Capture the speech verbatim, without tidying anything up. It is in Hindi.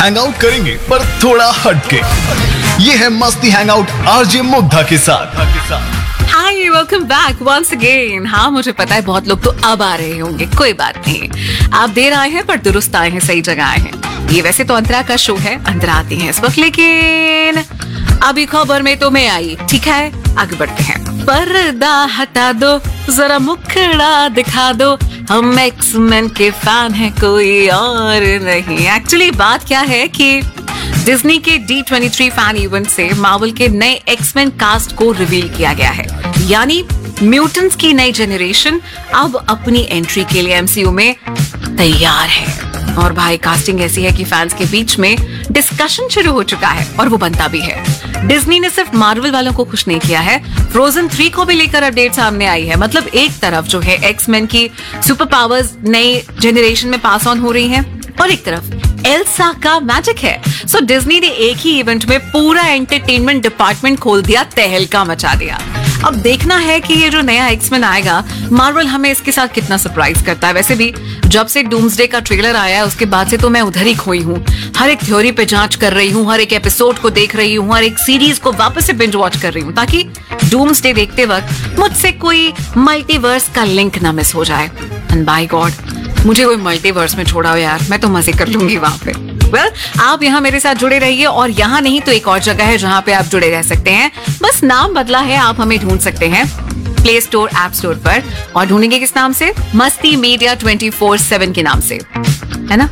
हैंग आउट करेंगे पर थोड़ा हटके। ये है मस्ती हैंग आउट आरजे मुग्धा के साथ। हाय, वेलकम बैक वंस अगेन। हाँ, मुझे पता है बहुत लोग तो अब आ रहे होंगे, कोई बात नहीं। आप देर आए हैं पर दुरुस्त आए हैं, सही जगह आए हैं। ये वैसे तो अंतरा का शो है, अंतरा आती है इस वक्त, लेकिन अभी खबर में तो मैं आई। ठीक है, आगे बढ़ते हैं। पर्दा हटा दो, जरा मुखड़ा दिखा दो, हम एक्समैन के फैन हैं, कोई और नहीं। एक्चुअली बात क्या है कि डिज्नी के D twenty three fan event से मार्वल के नए एक्समैन कास्ट को रिवील किया गया है। यानी म्यूटेंट्स की नई जनरेशन अब अपनी एंट्री के लिए एमसीयू में तैयार है। और भाई, कास्टिंग ऐसी है कि फैंस के बीच में डिस्कशन शुरू हो चुका है और वो बनता भी है। डिज्नी ने सिर्फ मार्वल वालों को खुश नहीं किया है, फ्रोजन थ्री को भी लेकर अपडेट सामने आई है। मतलब एक तरफ जो है एक्समैन की सुपर पावर्स नई जनरेशन में पास ऑन हो रही हैं और एक तरफ एल्सा का मैजिक है। सो so, डिज्नी ने एक ही इवेंट में पूरा एंटरटेनमेंट डिपार्टमेंट खोल दिया, तहलका मचा दिया। अब देखना है कि ये जो नया एक्समैन आएगा, मार्वल हमें इसके साथ कितना सरप्राइज करता है। वैसे भी जब से डूम्सडे का ट्रेलर आया है उसके बाद से तो मैं उधर ही खोई हूँ। हर एक थ्योरी पे जांच कर रही हूँ, हर एक एपिसोड को देख रही हूँ, हर एक सीरीज को वापस से बिंज वॉच कर रही हूँ, ताकि डूम्सडे देखते वक्त मुझसे कोई मल्टीवर्स का लिंक ना मिस हो जाए। एंड बाय गॉड, मुझे कोई मल्टीवर्स में छोड़ाओ यार, मैं तो मजे कर लूंगी वहां पे। वेल well, आप यहाँ मेरे साथ जुड़े रहिए, और यहाँ नहीं तो एक और जगह है जहाँ पे आप जुड़े रह सकते हैं। बस नाम बदला है, आप हमें ढूंढ सकते हैं प्ले स्टोर, ऐप स्टोर पर, और ढूंढेंगे किस नाम से? मस्ती मीडिया ट्वेंटी फोर सेवन के नाम से।